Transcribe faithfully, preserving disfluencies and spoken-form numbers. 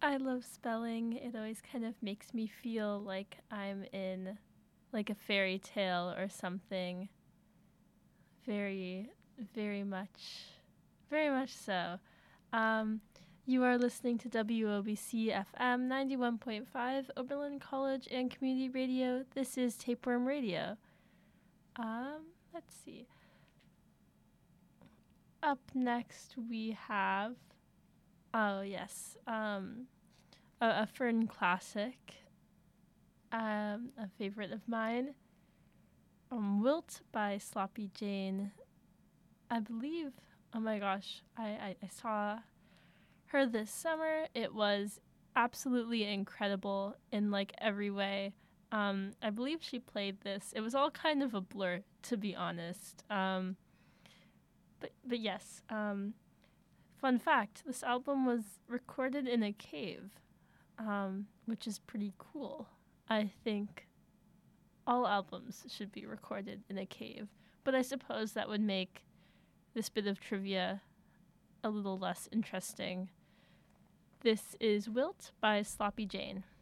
I love spelling. It always kind of makes me feel like I'm in like a fairy tale or something. Very, very much, very much so. Um, you are listening to W O B C F M ninety-one point five, Oberlin College and Community Radio. This is Tapeworm Radio. Um, let's see. Up next we have, oh yes, um, a, a Fern classic, um, a favorite of mine, um, Wilt by Sloppy Jane. I believe, oh my gosh, I, I, I saw her this summer. It was absolutely incredible in like every way. Um, I believe she played this. It was all kind of a blur, to be honest. Um, but but yes. Um, fun fact: this album was recorded in a cave, um, which is pretty cool. I think all albums should be recorded in a cave, but I suppose that would make this bit of trivia a little less interesting. This is Wilt by Sloppy Jane.